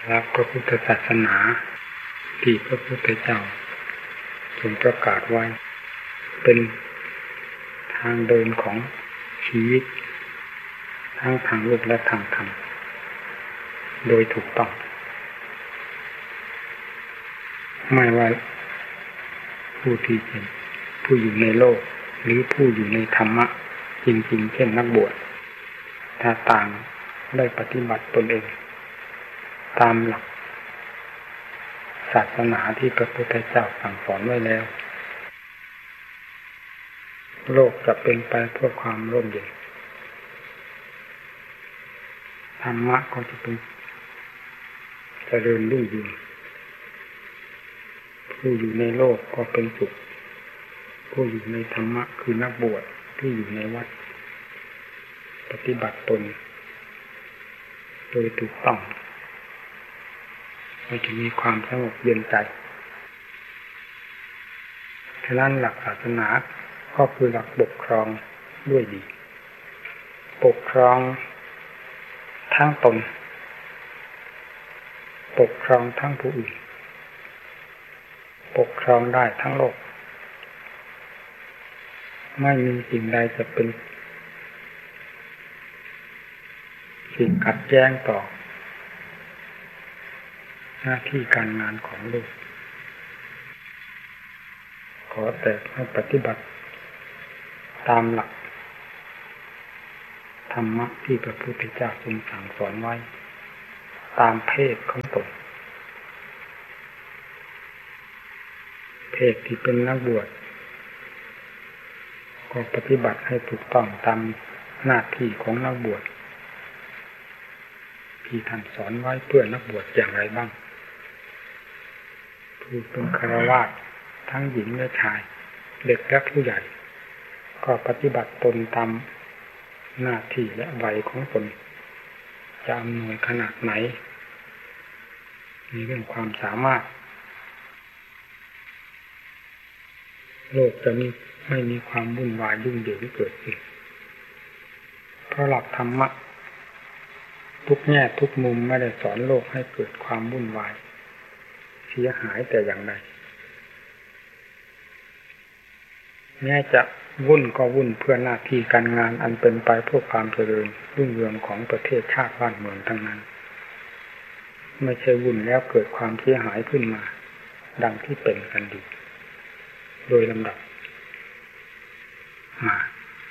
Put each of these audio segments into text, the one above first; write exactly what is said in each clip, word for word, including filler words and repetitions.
รักพระพุทธศาสนาที่พระพุทธเจ้าทรงประกาศไว้เป็นทางเดินของชีวิตทั้งทางโลกและทางธรรมโดยถูกต้องไม่ว่าผู้ที่เป็นผู้อยู่ในโลกหรือผู้อยู่ในธรรมะจริงๆเช่นนักบวชถ้าต่างได้ปฏิบัติตนเองตามหลักศาสนาที่พระพุทธเจ้าสั่งสอนไว้แล้วโลกจะเป็นไปเพื่อความร่มเย็นธรรมะก็จะเป็นเจริญรุ่งเรืองผู้อยู่ในโลกก็เป็นสุขผู้อยู่ในธรรมะคือนักบวชที่อยู่ในวัดปฏิบัติตนโดยถูกต้องมันจะมีความสงบเย็นใจฉะนั้นหลักศาสนาก็คือหลักปกครองด้วยดีปกครองทั้งตนปกครองทั้งผู้อื่นปกครองได้ทั้งโลกไม่มีสิ่งใดจะเป็นสิ่งขัดแย้งต่อหน้าที่การงานของโลกขอแต่ให้ปฏิบัติตามหลักธรรมะที่พระพุทธเจ้าทรงสั่งสอนไว้ตามเพศของตนเพศที่เป็นนักบวชก็ปฏิบัติให้ถูกต้องตามหน้าที่ของนักบวชที่ท่านสอนไว้เพื่อนักบวชอย่างไรบ้างผู้เป็นฆราวาสทั้งหญิงและชายเด็กและผู้ใหญ่ก็ปฏิบัติตนตามหน้าที่และวัยของตนจะอำนวยขนาดไหนมีเรื่องความสามารถโลกจะมีไม่มีความวุ่นวายยุ่งเหยิงเกิดขึ้นเพราะหลักธรรมะทุกแง่ทุกมุมไม่ได้สอนโลกให้เกิดความวุ่นวายเสียหายแต่อย่างใดแม้จะวุ่นก็วุ่นเพื่อหน้าที่การงานอันเป็นไปเพื่อความเจริญรุ่งเรืองของประเทศชาติบ้านเมืองทั้งนั้นไม่ใช่วุ่นแล้วเกิดความเสียหายขึ้นมาดังที่เป็นกันอยู่โดยลำดับมา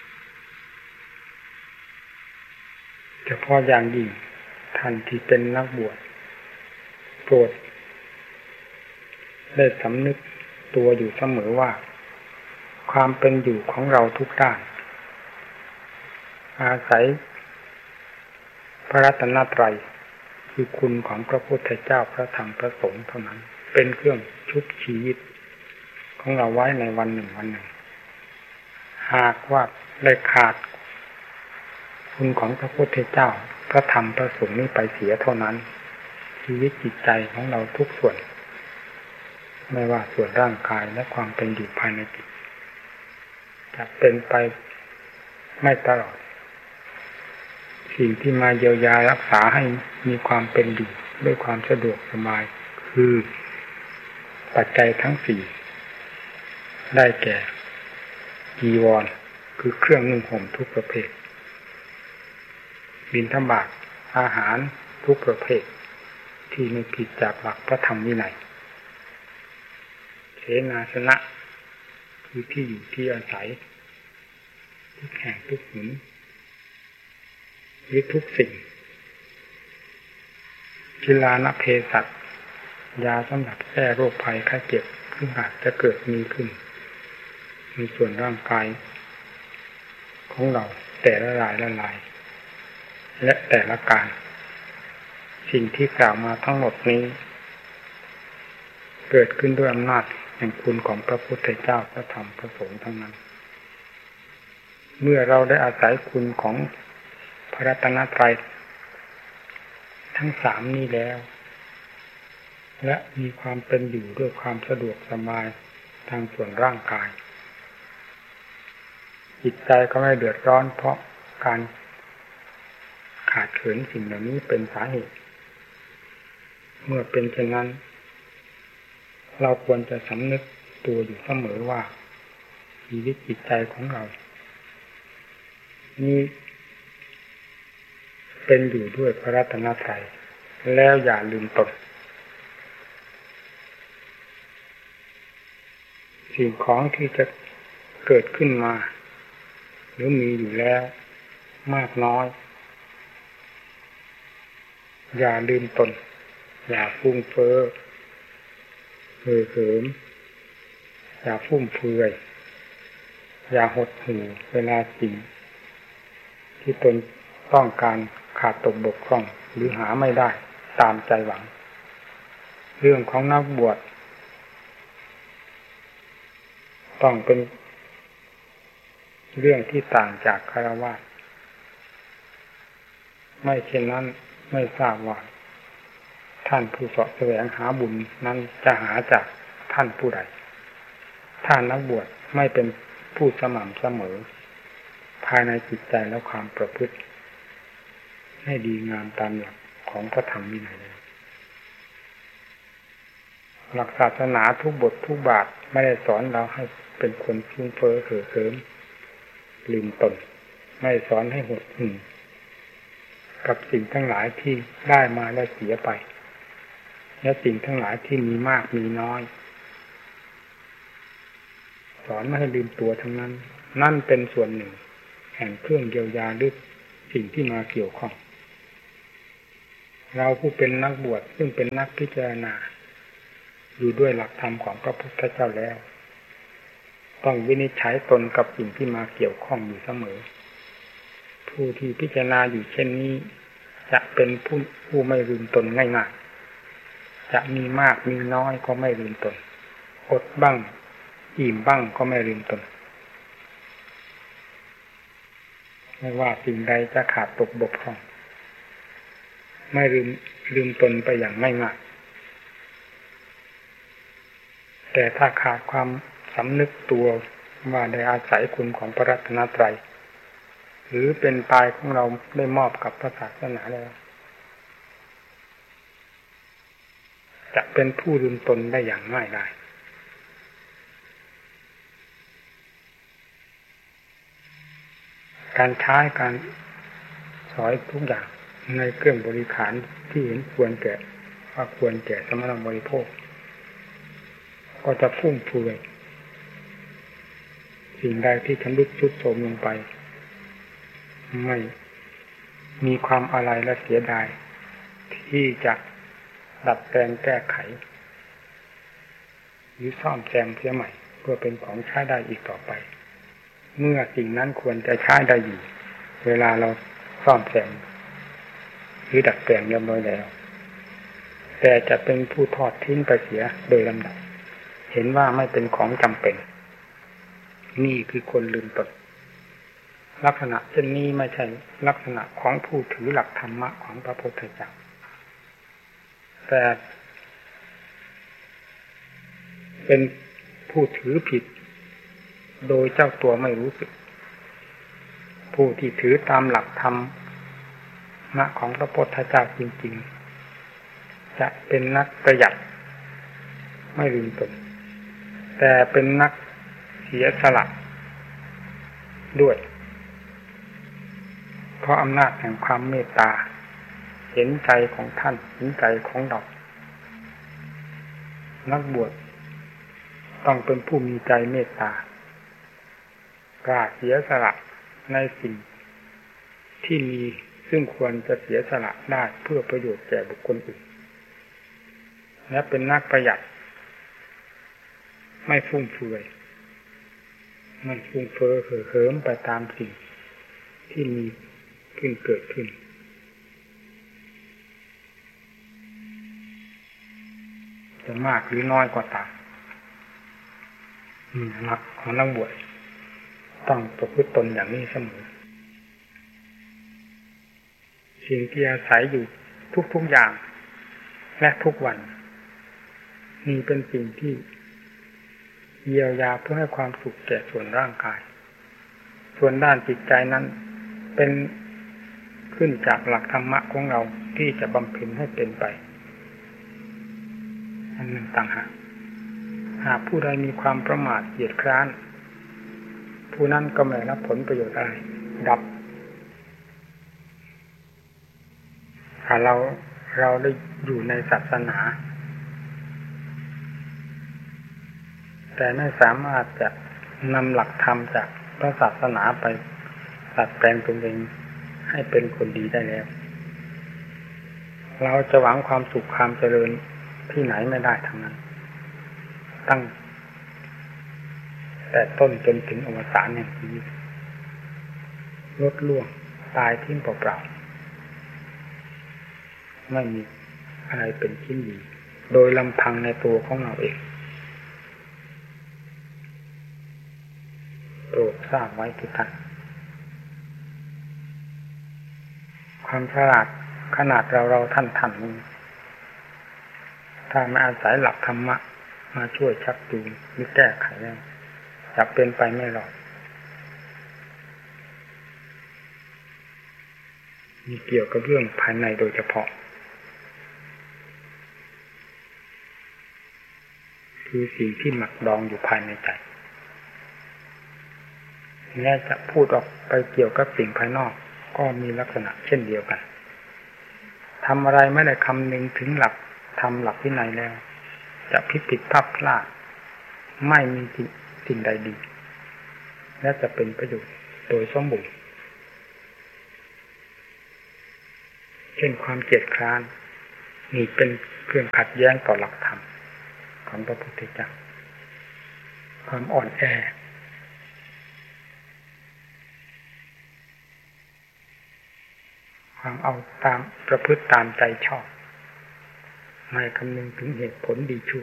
เฉพาะอย่างยิ่งท่านที่เป็นนักบวชโปรดได้สำนึกตัวอยู่เสมอว่าความเป็นอยู่ของเราทุกด้านอาศัยพระรัตนตรัยคือคุณของพระพุทธเจ้าพระธรรมพระสงฆ์เท่านั้นเป็นเครื่องชุบชีวิตของเราไว้ในวันหนึ่งวันหนึ่งหากว่าได้ขาดคุณของพระพุทธเจ้าพระธรรมพระสงฆ์นี้ไปเสียเท่านั้นชีวิตจิตใจของเราทุกส่วนไม่ว่าส่วนร่างกายและความเป็นอยู่ภายในจิตจะเป็นไปไม่ตลอดสิ่งที่มาเยียวยารักษาให้มีความเป็นอยู่ด้วยความสะดวกสบายคือปัจจัยทั้งสี่ได้แก่จีวรคือเครื่องนุ่งห่มทุกประเภทบิณฑบาตอาหารทุกประเภทที่ไม่ผิดจากหลักพระธรรมวินัยเสนาสนะคือที่อยู่ที่อาศัยทุกแห่งทุกหนหรือทุกสิ่งกีฬานเภสัชยาสำหรับแก้โรคภัยไข้เจ็บซึ่งอาจจะเกิดมีขึ้นในส่วนร่างกายของเราแต่ละรายละลายและแต่ละการสิ่งที่กล่าวมาทั้งหมดนี้เกิดขึ้นด้วยอำนาจแห่งคุณของพระพุทธเจ้าพระธรรมพระสงฆ์ทั้งนั้นเมื่อเราได้อาศัยคุณของพระรัตนตรัยทั้งสามนี้แล้วและมีความเป็นอยู่ด้วยความสะดวกสบายทางส่วนร่างกายจิตใจก็ไม่เดือดร้อนเพราะการ ขาดเขินสิ่งเหล่านี้เป็นสาเหตุเมื่อเป็นเช่นนั้นเราควรจะสำนึกตัวอยู่เสมอว่าชีวิตจิตใจของเรานี้เป็นอยู่ด้วยพระรัตนตรัยแล้วอย่าลืมตนสิ่งของที่จะเกิดขึ้นมาหรือมีอยู่แล้วมากน้อยอย่าลืมตนอย่าฟุ้งเฟ้อเห่อเหิมอย่าฟุ่มเฟือยอย่าหดหู่เวลาสิ่งที่ตนต้องการขาดตกบกพร่องหรือหาไม่ได้ตามใจหวังเรื่องของนักบวชต้องเป็นเรื่องที่ต่างจากฆราวาสไม่เช่นนั้นไม่ทราบว่าท่านผู้เสาะแสวงหาบุญนั้นจะหาจากท่านผู้ใดถ้านักบวชไม่เป็นผู้สม่ำเสมอภายในจิตใจและความประพฤติให้ดีงามตามหลักของพระธรรมวินัยหลักศาสนาทุกบททุกบาทไม่ได้สอนเราให้เป็นคนฟุ้งเฟ้อเห่อเหิมลืมตนไม่สอนให้หดหู่กับสิ่งทั้งหลายที่ได้มาและเสียไปและสิ่งทั้งหลายที่มีมากมีน้อยสอนไม่ให้ลืมตัวทั้งนั้นนั่นเป็นส่วนหนึ่งแห่งเครื่องเยียวยาหรือสิ่งที่มาเกี่ยวข้องเราผู้เป็นนักบวชซึ่งเป็นนักพิจารณาอยู่ด้วยหลักธรรมของพระพุทธเจ้าแล้วต้องวินิจฉัยตนกับสิ่งที่มาเกี่ยวข้องอยู่เสมอผู้ที่พิจารณาอยู่เช่นนี้จะเป็นผู้ผู้ไม่ลืมตนง่ายๆจะมีมากมีน้อยก็ไม่ลืมตนอดบ้างอิ่มบ้างก็ไม่ลืมตนไม่ว่าสิ่งใดจะขาดตกบกพร่องไม่ลืมลืมตนไปอย่างง่ายๆแต่ถ้าขาดความสำนึกตัวว่าได้อาศัยคุณของพระรัตนตรัยหรือเป็นตายของเราได้มอบกับพระศาสนาแล้วจะเป็นผู้ลืมตนได้อย่างง่ายได้การใช้การสอยทุกอย่างในเครื่องบริขารที่เห็นควรแก่ว่าควรแก่สมณบริโภคก็จะฟุ่มเฟือยสิ่งใดที่ชำรุดทรุดโทรมลงไปไม่มีความอะไรและเสียดายที่จะดัดแปลงแก้ไขหรือซ่อมแซมเสียใหม่เพื่อเป็นของใช้ได้อีกต่อไปเมื่อสิ่งนั้นควรจะใช้ได้อยู่เวลาเราซ่อมแซมหรือดัดแปลงเรียบร้อยแล้วแต่จะเป็นผู้ทอดทิ้งไปเสียโดยลำดับเห็นว่าไม่เป็นของจำเป็นนี่คือคนลืมตนลักษณะเช่นนี้ไม่ใช่ลักษณะของผู้ถือหลักธรรมะของพระพุทธเจ้าแต่เป็นผู้ถือผิดโดยเจ้าตัวไม่รู้สึกผู้ที่ถือตามหลักธรรมะของพระพุทธเจ้าจริงๆจะเป็นนักประหยัดไม่ลืมตนแต่เป็นนักเสียสละด้วยเพราะอำนาจแห่งความเมตตาเห็นใจของท่านเห็นใจของเรานักบวชต้องเป็นผู้มีใจเมตตากล้าเสียสละในสิ่งที่มีซึ่งควรจะเสียสละได้เพื่อประโยชน์แก่บุคคลอื่นและเป็นนักประหยัดไม่ฟุ่มเฟือยไม่ฟุ้งเฟ้อเห่อเหิมไปตามสิ่งที่มีขึ้นเกิดขึ้นจะมากหรือน้อยก็ตามนี่หลักของนักบวชต้องประพฤติตนอย่างนี้เสมอสิ่งที่อาศัยอยู่ทุกๆอย่างและทุกวันนี่เป็นสิ่งที่เยียวยาเพื่อให้ความสุขแก่ส่วนร่างกายส่วนด้านจิตใจนั้นเป็นขึ้นจากหลักธรรมะของเราที่จะบำเพ็ญให้เป็นไปอันหนึ่งต่างหากหากผู้ใดมีความประมาทเกียจคร้านผู้นั้นก็ไม่รับผลประโยชน์อะไรดับถ้าเราเราได้อยู่ในศาสนาแต่ไม่สามารถจะนำหลักธรรมจากพระศาสนาไปดัดแปลงตนเองให้เป็นคนดีได้แล้วเราจะหวังความสุขความเจริญที่ไหนไม่ได้ทั้งนั้นตั้งแต่ต้นจนถึงอวสานแห่งชีวิตลดล่วงตายทิ้งเปล่าๆไม่มีอะไรเป็นชิ้นดีโดยลำพังในตัวของเราเองโปรดทราบไว้ทุกท่านความฉลาดขนาดเราเราท่านท่านนี้ถ้าไม่อาศัยหลักธรรมะมาช่วยชักจูงหรือแก้ไขแล้วจะเป็นไปไม่รอดมีเกี่ยวกับเรื่องภายในโดยเฉพาะคือสิ่งที่หมักดองอยู่ภายในใจแม้จะพูดออกไปเกี่ยวกับสิ่งภายนอกก็มีลักษณะเช่นเดียวกันทำอะไรไม่ได้คำนึงถึงหลักทำหลักวินัยแล้วจะผิดผิดพลาดพลาดไม่มีสิ่งใดดีและจะเป็นประโยชน์โดยสมบูรณ์เช่นความเกียจคร้านนี่เป็นเครื่องขัดแย้งต่อหลักธรรมของพระพุทธเจ้าความอ่อนแอความเอาตามประพฤติตามใจชอบไม่คำนึงถึงเหตุผลดีชั่ว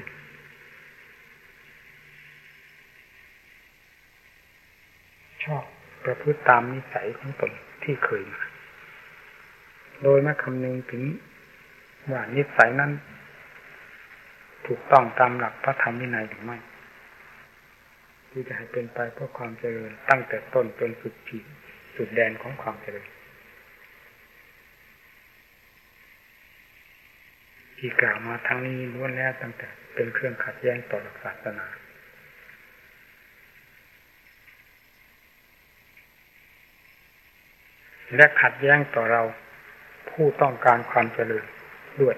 ชอบประพฤติตามนิสัยของตนที่เคยมาโดยไม่คำนึงถึงว่านิสัยนั้นถูกต้องตามหลักพระธรรมวินัยหรือไม่ที่จะให้เป็นไปเพื่อความเจริญตั้งแต่ต้นจนสุดขีดสุดแดนของความเจริญที่กล่าวมาทั้งนี้ล้วนแล้วตั้งแต่เป็นเครื่องขัดแย้งต่อหลักศาสนาและขัดแย้งต่อเราผู้ต้องการความเจริญด้วย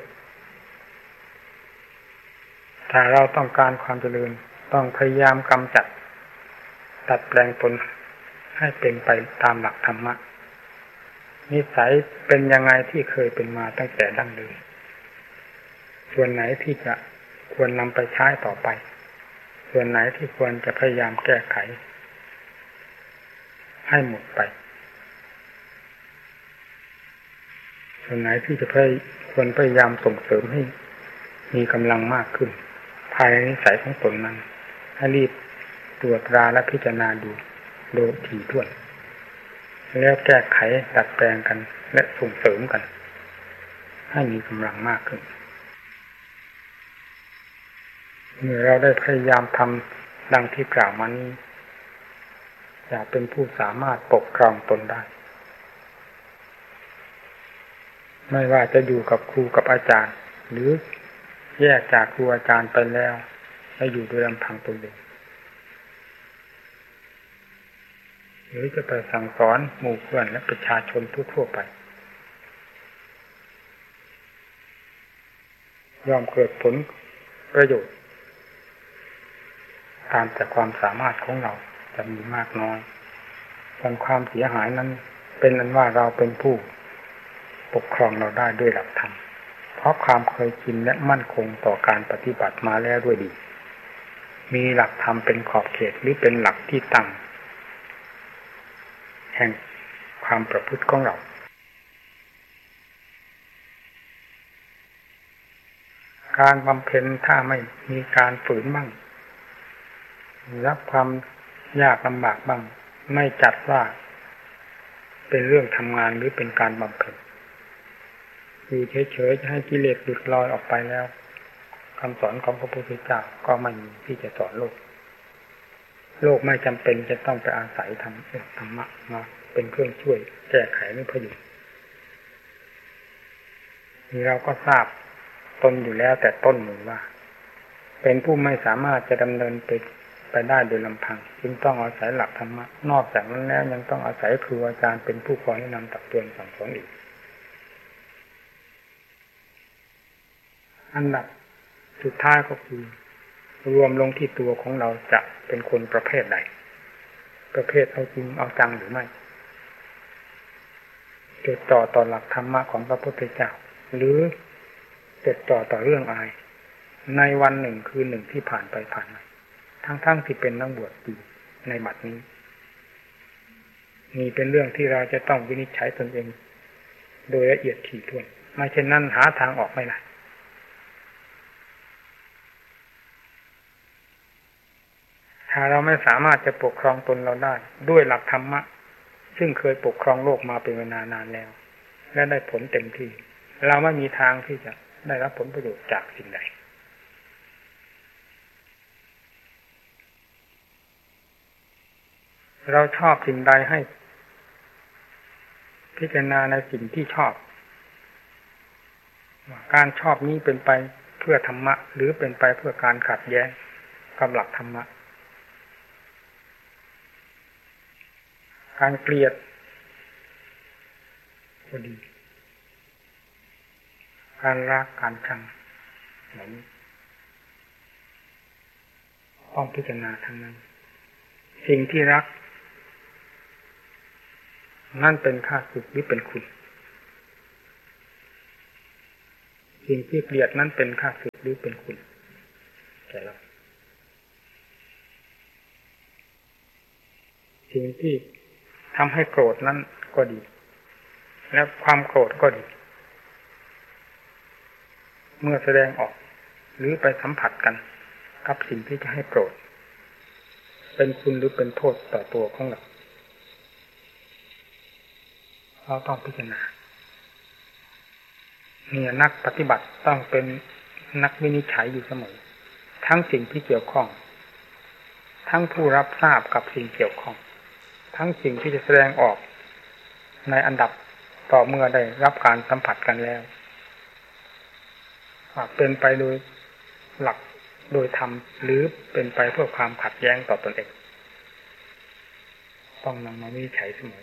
ถ้าเราต้องการความเจริญต้องพยายามกำจัดตัดแปลงตนให้เป็นไปตามหลักธรรมะนิสัยเป็นยังไงที่เคยเป็นมาตั้งแต่ดั้งเดิมส่วนไหนที่จะควรนำไปใช้ต่อไปส่วนไหนที่ควรจะพยายามแก้ไขให้หมดไปส่วนไหนที่จะควรพยายามส่งเสริมให้มีกำลังมากขึ้นภายในนิสัยของตนนั้นให้รีบตรวจตราและพิจารณาดูโดยถี่ถ้วนแล้วแก้ไขดัดแปลงกันและส่งเสริมกันให้มีกำลังมากขึ้นเมื่อเราได้พยายามทำดังที่กล่าวมานี้จะเป็นผู้สามารถปกครองตนได้ไม่ว่าจะอยู่กับครูกับอาจารย์หรือแยกจากครูอาจารย์ไปแล้วและอยู่โดยลำพังตนเองหรือจะไปสั่งสอนหมู่เพื่อนและประชาชนทั่วๆไปยอมเกิดผลประโยชน์ตามแต่ความสามารถของเราจะมีมากน้อยส่วนความเสียหายนั้นเป็นอันว่าเราเป็นผู้ปกครองเราได้ด้วยหลักธรรมเพราะความเคยชินและมั่นคงต่อการปฏิบัติมาแล้วด้วยดีมีหลักธรรมเป็นขอบเขตหรือเป็นหลักที่ตั้งแห่งความประพฤติของเราการบำเพ็ญถ้าไม่มีการฝืนบ้างรับความยากลำบากบ้างไม่จัดว่าเป็นเรื่องทำงานหรือเป็นการบำเพ็ญอยู่เฉยๆจะให้กิเลสหลุดลอยออกไปแล้วคำสอนของพระพุทธเจ้าก็ไม่มีที่จะสอนโลกโลกไม่จำเป็นจะต้องไปอาศัยธรรมธรรมะมาเป็นเครื่องช่วยแก้ไขหรือพยุงนี่เราก็ทราบตนอยู่แล้วแต่ต้นมือว่าเป็นผู้ไม่สามารถจะดำเนินไปไปได้โดยลำพังจึงต้องอาศัยหลักธรรมะนอกจากนั้นแล้วยังต้องอาศัยครูอาจารย์เป็นผู้คอยแนะนำตักเตือนสั่งสอนอีกอันดับสุดท้ายก็คือรวมลงที่ตัวของเราจะเป็นคนประเภทใดประเภทเอาจริงเอาจังหรือไม่จดจ่อต่อหลักธรรมะของพระพุทธเจ้าหรือจดจ่อต่อเรื่องอายในวันหนึ่งคืนหนึ่งที่ผ่านไปผ่านมาทั้งๆที่เป็นนักบวชอยู่ในบัดนี้นี่เป็นเรื่องที่เราจะต้องวินิจฉัยตนเองโดยละเอียดถี่ถ้วนไม่เช่นนั้นหาทางออกไม่ได้ถ้าเราไม่สามารถจะปกครองตนเราได้ด้วยหลักธรรมะซึ่งเคยปกครองโลกมาเป็นเวลานานแล้วและได้ผลเต็มที่เราไม่มีทางที่จะได้รับผลประโยชน์จากสิ่งใดเราชอบสิ่งใดให้พิจารณาในสิ่งที่ชอบการชอบนี้เป็นไปเพื่อธรรมะหรือเป็นไปเพื่อการขัดแย้งกับหลักธรรมะการเกลียดก็ดีการรักการชังเหมือนต้องพิจารณาทั้งนั้นสิ่งที่รักนั่นเป็นข้าศึกหรือเป็นคุณสิ่งที่เกลียดนั้นเป็นข้าศึกหรือเป็นคุณแก่เราสิ่งที่ทำให้โกรธนั้นก็ดีและความโกรธก็ดีเมื่อแสดงออกหรือไปสัมผัสกันกับสิ่งที่จะให้โกรธเป็นคุณหรือเป็นโทษต่อตัวของเราเราต้องพิจารณาเนี่ยนักปฏิบัติต้องเป็นนักวินิจฉัยอยู่เสมอทั้งสิ่งที่เกี่ยวข้องทั้งผู้รับทราบกับสิ่งเกี่ยวข้องทั้งสิ่งที่จะแสดงออกในอันดับต่อเมื่อได้รับการสัมผัสกันแล้วเป็นไปโดยหลักโดยธรรมหรือเป็นไปเพื่อความขัดแย้งต่อตนเองต้องนำมาวินิจฉัยเสมอ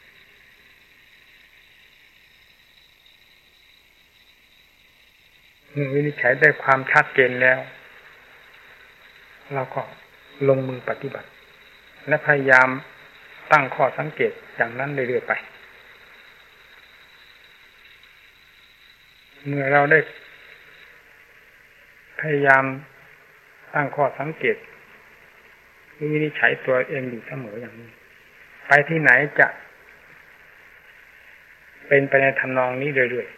เมื่อวินิจฉัยได้ความชัดเจนแล้วเราก็ลงมือปฏิบัติและพยายามตั้งข้อสังเกตอย่างนั้นเรื่อยๆไปเมื่อเราได้พยายามตั้งข้อสังเกตวินิจฉัยตัวเองอยู่เสมออย่างนี้ไปที่ไหนจะเป็นไปในทำนองนี้เรื่อย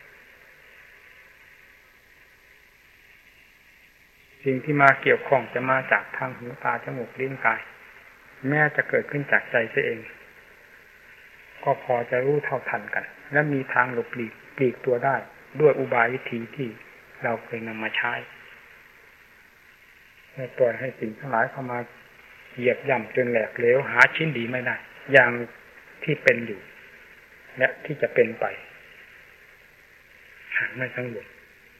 ๆสิ่งที่มาเกี่ยวข้องจะมาจากทางหูตาจมูกลิ้นกายแม้จะเกิดขึ้นจากใจเสียเองก็พอจะรู้เท่าทันกันและมีทางหลบหลีกปลีกตัวได้ด้วยอุบายวิธีที่เราเคยนำมาใช้ไม่ปล่อยให้สิ่งทั้งหลายเข้ามาเหยียบย่ำจนแหลกเหลวหาชิ้นดีไม่ได้อย่างที่เป็นอยู่และที่จะเป็นไปหากไม่สังวร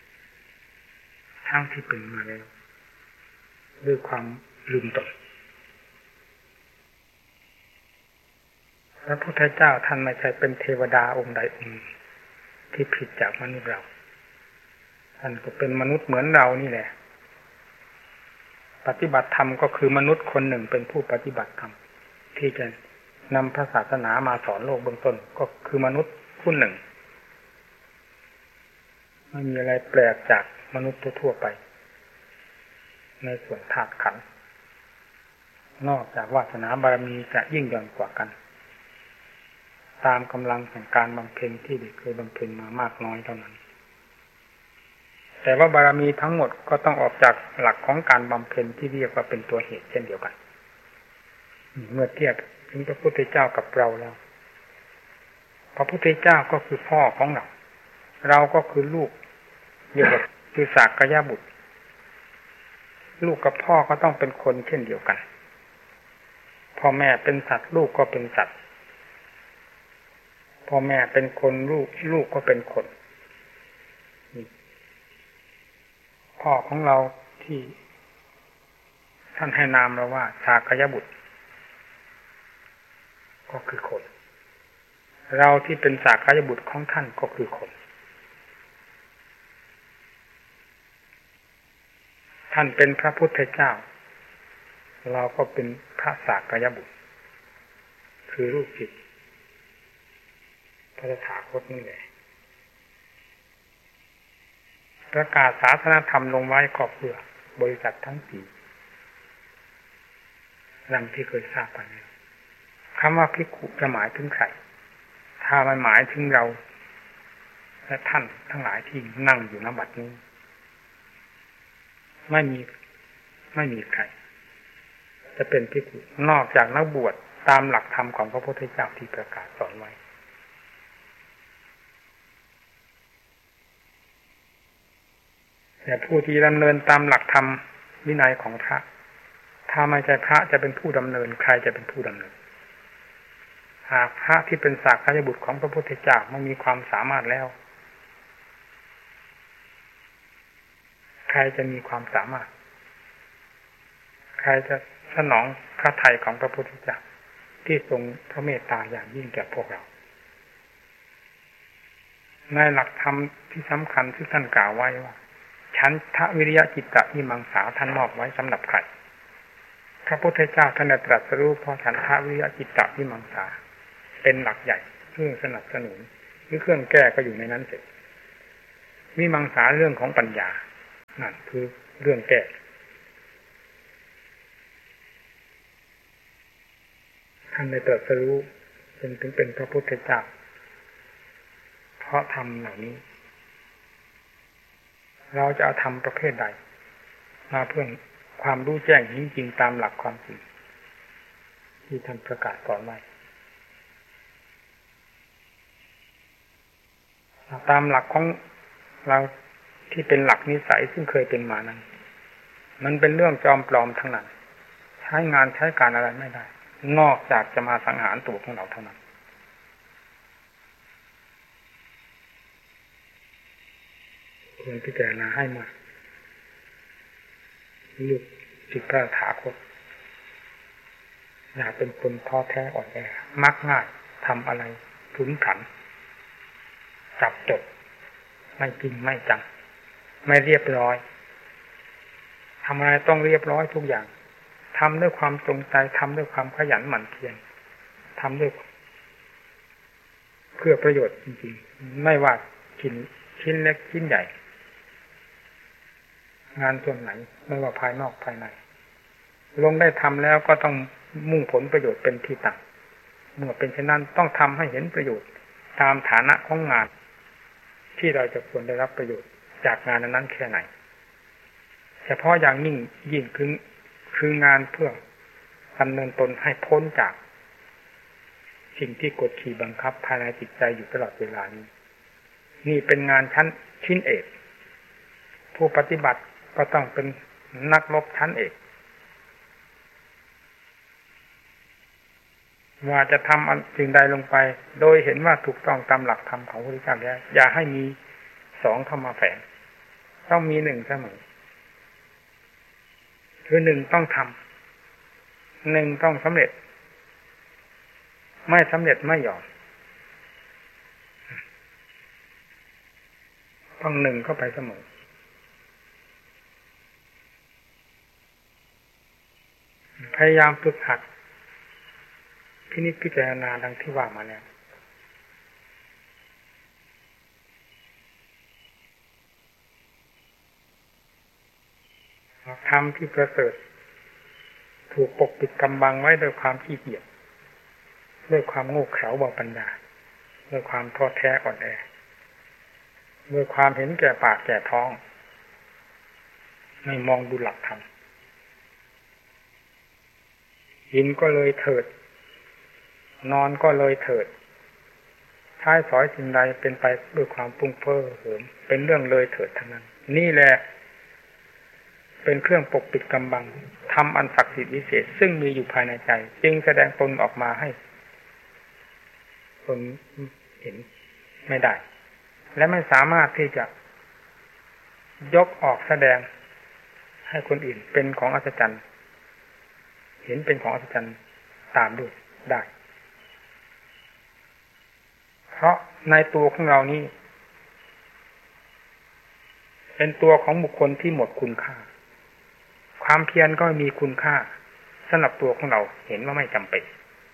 ทั้งที่เป็นมาแล้วด้วยความลืมตนพระพุทธเจ้าท่านไม่ใช่เป็นเทวดาองค์ใดองค์ที่ผิดจากมนุษย์เราท่านก็เป็นมนุษย์เหมือนเรานี่แหละปฏิบัติธรรมก็คือมนุษย์คนหนึ่งเป็นผู้ปฏิบัติธรรมที่จะนำพระศาสนามาสอนโลกเบื้องต้นก็คือมนุษย์ผู้หนึ่งไม่มีอะไรแปลกจากมนุษย์ทั่วไปในส่วนธาตุขันธ์นอกจากวาสนาบารมีจะยิ่งหย่อนกว่ากันตามกำลังแห่งการบำเพ็ญที่ได้เคยบำเพ็ญมามากน้อยเท่านั้นแต่ว่าบารมีทั้งหมดก็ต้องออกจากหลักของการบำเพ็ญที่เรียกว่าเป็นตัวเหตุเช่นเดียวกันเมื่อเทียบถึงพระพุทธเจ้ากับเราแล้วพระพุทธเจ้าก็คือพ่อของเราเราก็คือลูกเรียกว่าคือสากยบุตรลูกกับพ่อก็ต้องเป็นคนเช่นเดียวกันพ่อแม่เป็นสัตว์ลูกก็เป็นสัตว์พ่อแม่เป็นคนลูกลูกก็เป็นคนพ่อของเราที่ที่ท่านให้นามเราว่าสากยบุตรก็คือคนเราที่เป็นสากยบุตรของท่านก็คือคนท่านเป็นพระพุทธเจ้าเราก็เป็นพระสากยบุตรคือรูปจิตพระตถาคตนี่แหละประกาศศาสนธรรมลงไว้ก็เพื่อบริษัททั้งสี่ดังที่เคยทราบไปแล้วคำว่าภิกขุจะหมายถึงใครถ้ามันหมายถึงเราและท่านทั้งหลายที่นั่งอยู่ณบัดนี้ไม่มีไม่มีใครจะเป็นภิกขุนอกจากนักบวชตามหลักธรรมของพระพุทธเจ้าที่ประกาศสอนไว้แต่ผู้ที่ดำเนินตามหลักธรรมวินัยของพระถ้าไม่ใช่พระจะเป็นผู้ดำเนินใครจะเป็นผู้ดำเนินหากพระที่เป็นสากยบุตรของพระพุทธเจ้าไม่มีความสามารถแล้วใครจะมีความสามารถใครจะสนองพระทัยของพระพุทธเจ้าที่ทรงพระเมตตาอย่างยิ่งแก่พวกเราในหลักธรรมที่สำคัญที่ท่านกล่าวไว้ว่าฉันทะวิริยะจิตตะวิมังสาท่านมอบไว้สำหรับใครพระพุทธเจ้าท่านได้ตรัสรู้เพราะฉันทะวิริยะจิตตะวิมังสาเป็นหลักใหญ่เครื่องสนับสนุนหรือเครื่องแก้ก็อยู่ในนั้นเสร็จวิมังสาเรื่องของปัญญานั่นคือเรื่องแก้ท่านได้ตรัสรู้จนถึงเป็นพระพุทธเจ้าเพราะธรรมเหล่านี้เราจะเอาธรรมประเภทใดมาเพื่อความรู้แจ้งจริงๆตามหลักความจริงที่ท่านประกาศสอนไว้ตามหลักของเราที่เป็นหลักนิสัยซึ่งเคยเป็นมานั้นมันเป็นเรื่องจอมปลอมทั้งนั้นใช้งานใช้การอะไรไม่ได้นอกจากจะมาสังหารตัวของเราเท่านั้นควรพิจารณาให้มากลูกจิตพระถาคตอย่าเป็นคนท้อแท้อ่อนแอมักง่ายทำอะไรถุนขันจับจดไม่จริงไม่จังไม่เรียบร้อยทำอะไรต้องเรียบร้อยทุกอย่างทำด้วยความจงใจทำด้วยความขยันหมั่นเพียรทำด้วยเพื่อประโยชน์จริงๆไม่ว่าชิ้นชิ้นเล็กชิ้นใหญ่งานส่วนไหนไม่ว่าภายนอกภายในลงได้ทำแล้วก็ต้องมุ่งผลประโยชน์เป็นที่ตั้งเมื่อเป็นเช่นนั้นต้องทำให้เห็นประโยชน์ตามฐานะของงานที่เราจะควรได้รับประโยชน์จากงานนั้นแค่ไหนเฉพาะอย่างยิ่งยิ่งคือคืองานเพื่อดำเนินตนให้พ้นจากสิ่งที่กดขี่บังคับภายในจิตใจอยู่ตลอดเวลานี้นี่เป็นงานชั้นชิ้นเอกผู้ปฏิบัติก็ต้องเป็นนักรบชั้นเอกว่าจะทำสิ่งใดลงไปโดยเห็นว่าถูกต้องตามหลักธรรมของพระพุทธเจ้าแล้วอย่าให้มีสองเข้ามาแฝงต้องมีหนึ่งเสมอคือหนึ่งต้องทำหนึ่งต้องสำเร็จไม่สำเร็จไม่ยอมต้องหนึ่งเข้าไปเสมอพยายามฝึกหัดพินิจพิจารณาดังที่ว่ามาแล้วธรรมที่ประเสริฐถูกปกปิดกำบังไว้ด้วยความขี้เกียจด้วยความโง่เขลาเบาปัญญาด้วยความท้อแท้อ่อนแอด้วยความเห็นแก่ปากแก่ท้องไม่มองดูหลักธรรมกินก็เลยเถิดนอนก็เลยเถิดใช้สอยสิ่งใดเป็นไปด้วยความฟุ้งเฟ้อเหิมเป็นเรื่องเลยเถิดทั้งนั้นนี่แหละเป็นเครื่องปกปิดกำบังทำอันศักดิ์สิทธิ์วิเศษซึ่งมีอยู่ภายในใจจึงแสดงตนออกมาให้คนเห็นไม่ได้และไม่สามารถที่จะยกออกแสดงให้คนอื่นเป็นของอัศจรรย์เห็นเป็นของอัศจรรย์ตามด้วยได้เพราะในตัวของเรานี่เป็นตัวของบุคคลที่หมดคุณค่าความเพียรก็มีคุณค่าสำหรับตัวของเราเห็นว่าไม่จำเป็น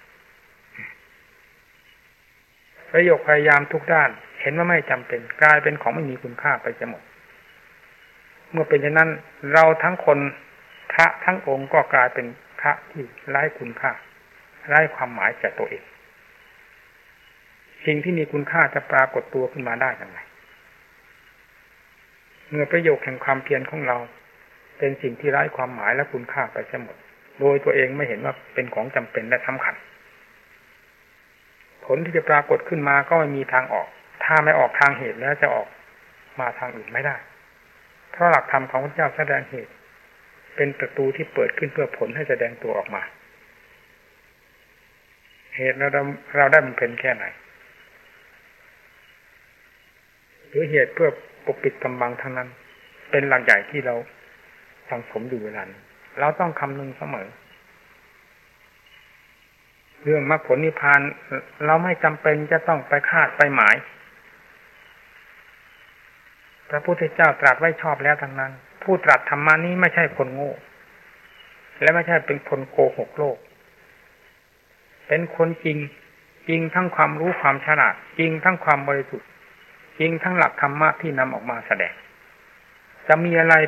ประโยชน์พยายามทุกด้านเห็นว่าไม่จำเป็นกลายเป็นของไม่มีคุณค่าไปจะหมดเมื่อเป็นเช่นนั้นเราทั้งคนพระทั้งองค์ก็กลายเป็นพระที่ไร้คุณค่าไร้ความหมายแก่ตัวเองสิ่งที่มีคุณค่าจะปรากฏตัวขึ้นมาได้อย่างไรเมื่อประโยชน์แห่งความเพียรของเราเป็นสิ่งที่ไร้ความหมายและคุณค่าไปทั้งหมดโดยตัวเองไม่เห็นว่าเป็นของจำเป็นและสำคัญผลที่จะปรากฏขึ้นมาก็ไม่มีทางออกถ้าไม่ออกทางเหตุแล้วจะออกมาทางอื่นไม่ได้เพราะหลักธรรมของพระเจ้าแสดงเหตุเป็นประตูที่เปิดขึ้นเพื่อผลให้แสดงตัวออกมาเหตุเราเราได้มันเป็นแค่ไหนหรือเหตุเพื่อปกปิดกำบังทั้งนั้นเป็นหลักใหญ่ที่เราสังสมอยู่เวลานี้เราต้องคำนึงเสมอเรื่องมรรคผลนิพพานเราไม่จำเป็นจะต้องไปคาดไปหมายพระพุทธเจ้าตรัสไว้ชอบแล้วทั้งนั้นผู้ตรัสธรรมานี้ไม่ใช่คนโง่และไม่ใช่เป็นคนโกหกโลกเป็นคนจริงจริงทั้งความรู้ความฉลาดจริงทั้งความบริสุทธิ์จริงทั้งหลักธรรมะที่นำออกมาแสดงจะมีอะไร